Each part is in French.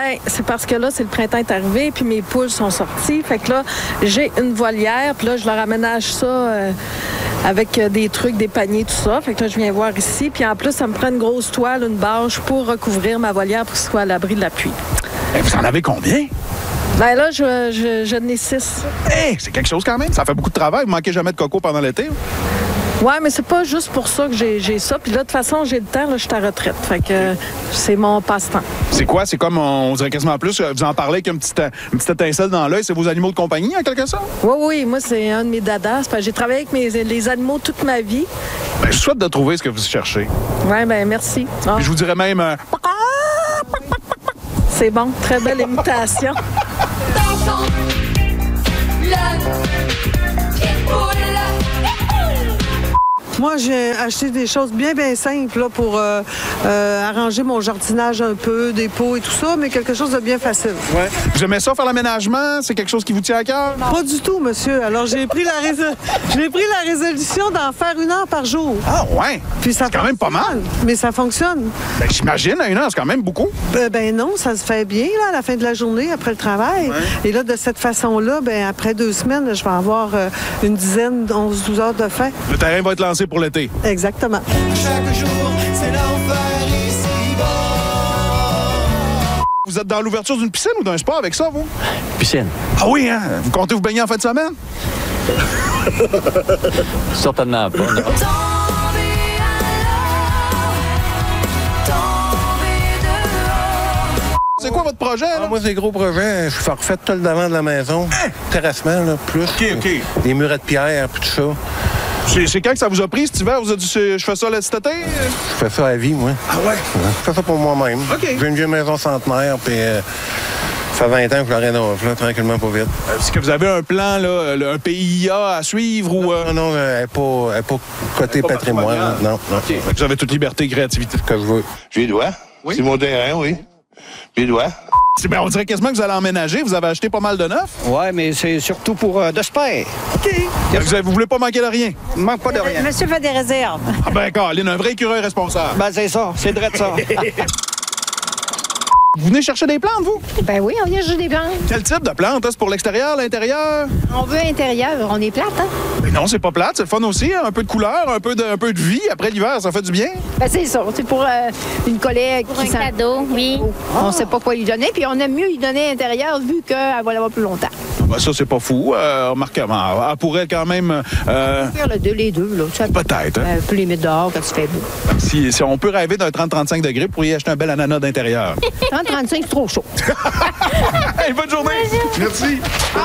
Ben, c'est parce que là, c'est le printemps est arrivé, puis mes poules sont sorties. Fait que là, j'ai une volière, puis là, je leur aménage ça avec des trucs, des paniers, tout ça. Fait que là, je viens voir ici. Puis en plus, ça me prend une grosse toile, une bâche pour recouvrir ma volière pour qu'elle soit à l'abri de la pluie. Et vous en avez combien? Ben là, je n'ai 6. Hey, c'est quelque chose quand même. Ça fait beaucoup de travail. Vous manquez jamais de coco pendant l'été? Ouais, mais c'est pas juste pour ça que j'ai ça. Puis là, de toute façon, j'ai le temps, là, je suis à retraite. Fait que c'est mon passe-temps. C'est quoi? C'est comme, on dirait quasiment plus, vous en parlez avec une petite étincelle dans l'œil. C'est vos animaux de compagnie, en quelque sorte? Oui, moi, c'est un de mes dadas. J'ai travaillé avec les animaux toute ma vie. Ben, je souhaite de trouver ce que vous cherchez. Oui, ben merci. Ah. Puis je vous dirais même... C'est bon, très belle imitation. Moi, j'ai acheté des choses bien simples là, pour arranger mon jardinage un peu, des pots et tout ça, mais quelque chose de bien facile. Ouais. Vous aimez ça, faire l'aménagement? C'est quelque chose qui vous tient à cœur? Pas du tout, monsieur. Alors, j'ai pris la résolution d'en faire 1 heure par jour. Ah, ouais. Puis ça c'est quand même pas mal. Mais ça fonctionne. Ben, j'imagine, à 1 heure, c'est quand même beaucoup. Ben non, ça se fait bien là, à la fin de la journée, après le travail. Ouais. Et là, de cette façon-là, après 2 semaines, je vais avoir une dizaine, 11-12 heures de fin. Le terrain va être lancé pour l'été. Exactement. Chaque jour, c'est l'enfer ici-bas. Vous êtes dans l'ouverture d'une piscine ou d'un sport avec ça, vous? Piscine. Ah oui, hein? Vous comptez vous baigner en fin de semaine? Certainement pas, non. C'est quoi votre projet, là? Moi, c'est gros projet. Je fais refaire tout le devant de la maison. Terrassement, là, plus. OK. Des murets de pierre, puis tout ça. C'est quand que ça vous a pris cet hiver? Vous avez dit, je fais ça cet été? Je fais ça à vie, moi. Ah ouais? Je fais ça pour moi-même. OK. J'ai une vieille maison centenaire, puis ça fait 20 ans que je la rénove, là, tranquillement, pas vite. Est-ce que vous avez un plan, là, un PIA à suivre ou... Non, elle n'est pas côté patrimoine. Non. OK. Vous avez toute liberté et créativité. Que je veux. J'ai les doigts. Oui? C'est mon terrain, oui. J'ai les doigts. On dirait quasiment que vous allez emménager. Vous avez acheté pas mal de neuf. Oui, mais c'est surtout pour de spare. OK. Vous voulez pas manquer de rien? Il manque pas de rien. Monsieur fait des réserves. Ah ben, Caroline, un vrai écureuil responsable. Ben, c'est ça. C'est vrai de ça. Vous venez chercher des plantes, vous? Ben oui, on vient chercher des plantes. Quel type de plantes? C'est pour l'extérieur, l'intérieur? On veut intérieur. On est plate, hein? Mais non, c'est pas plate. C'est le fun aussi. Un peu de couleur, un peu de vie. Après l'hiver, ça fait du bien. Ben c'est ça. C'est pour une collègue. Pour un cadeau, oui. On sait pas quoi lui donner. Puis on aime mieux lui donner intérieur vu qu'elle va l'avoir plus longtemps. Ben ça, c'est pas fou. Remarquement. Elle pourrait quand même... Faire les deux, là. Peut-être. Hein? On peut les mettre dehors quand il fait beau. Si on peut rêver d'un 30-35 degrés pour y acheter un bel ananas d'intérieur. 30-35, c'est trop chaud. Hey, bonne journée. Merci.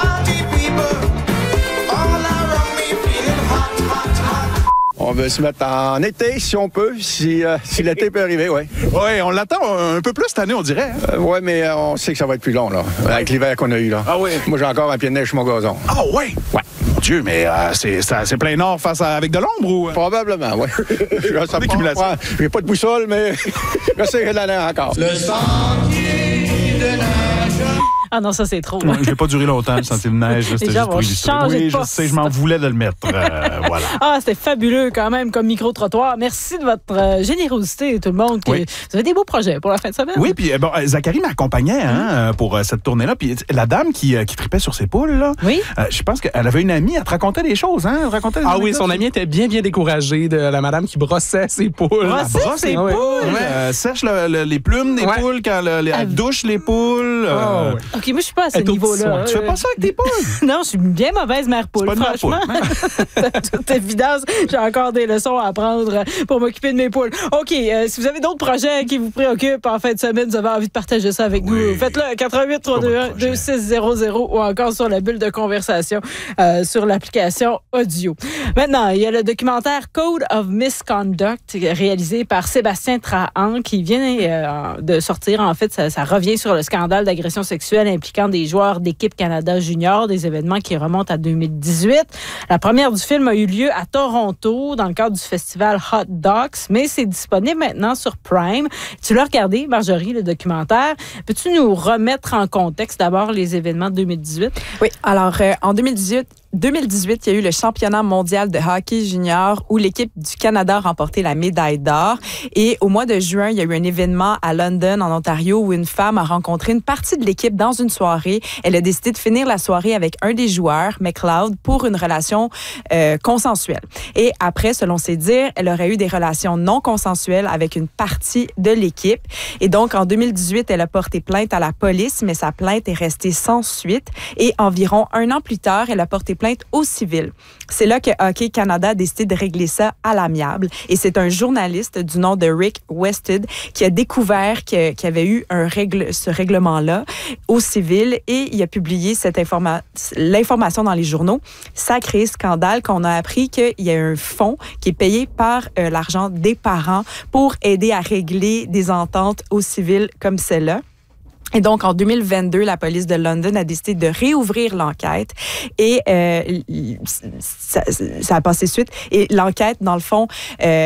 On veut se mettre en été, si on peut, si l'été peut arriver, oui. Oui, on l'attend un peu plus cette année, on dirait. Hein? Oui, mais on sait que ça va être plus long, là, avec l'hiver qu'on a eu, là. Ah oui? Moi, j'ai encore un pied de neige sur mon gazon. Ah oui? Ouais. Mon Dieu, mais c'est plein nord avec de l'ombre ou... Probablement, oui. J'ai pas de boussole, mais j'essaie de l'année encore. Le sentier de neige. Ah non, ça, c'est trop. Ouais, je n'ai pas duré longtemps, le sentier de neige. C'était juste pour illustrer. Oui, je sais, je m'en voulais de le mettre. Voilà. Ah, c'était fabuleux quand même comme micro-trottoir. Merci de votre générosité, tout le monde. Oui. Vous avez des beaux projets pour la fin de semaine. Oui, puis bon, Zachary m'accompagnait pour cette tournée-là. Puis la dame qui tripait sur ses poules, là, oui. Je pense qu'elle avait une amie, elle te racontait des choses. Hein? Oui, son amie était bien découragée de la madame qui brossait ses poules. Brossait ses poules? Ouais. Sèche les plumes des poules quand elle douche les poules. OK, moi, je suis pas à ce niveau-là. Tu fais pas ça avec tes poules? Non, je suis bien mauvaise mère poule, franchement. De toute évidence, j'ai encore des leçons à apprendre pour m'occuper de mes poules. OK, si vous avez d'autres projets qui vous préoccupent en fin de semaine, vous avez envie de partager ça avec nous, faites-le à 88-321-2600 ou encore sur la bulle de conversation sur l'application audio. Maintenant, il y a le documentaire Code of Misconduct réalisé par Sébastien Trahan qui vient de sortir. En fait, ça revient sur le scandale d'agression sexuelle impliquant des joueurs d'équipe Canada Junior, des événements qui remontent à 2018. La première du film a eu lieu à Toronto dans le cadre du festival Hot Docs, mais c'est disponible maintenant sur Prime. Tu l'as regardé, Marjorie, le documentaire. Peux-tu nous remettre en contexte d'abord les événements de 2018? Oui, alors en 2018, 2018, il y a eu le championnat mondial de hockey junior où l'équipe du Canada a remporté la médaille d'or. Et au mois de juin, il y a eu un événement à London, en Ontario, où une femme a rencontré une partie de l'équipe dans une soirée. Elle a décidé de finir la soirée avec un des joueurs, McLeod, pour une relation consensuelle. Et après, selon ses dires, elle aurait eu des relations non consensuelles avec une partie de l'équipe. Et donc, en 2018, elle a porté plainte à la police, mais sa plainte est restée sans suite. Et environ un an plus tard, elle a porté plainte au civil. C'est là que Hockey Canada a décidé de régler ça à l'amiable. Et c'est un journaliste du nom de Rick Wested qui a découvert qu'il y avait eu ce règlement-là au civil et il a publié l'information dans les journaux. Ça a créé scandale qu'on a appris qu'il y a un fonds qui est payé par l'argent des parents pour aider à régler des ententes au civil comme celle-là. Et donc, en 2022, la police de London a décidé de réouvrir l'enquête et ça a passé suite. Et l'enquête, dans le fond,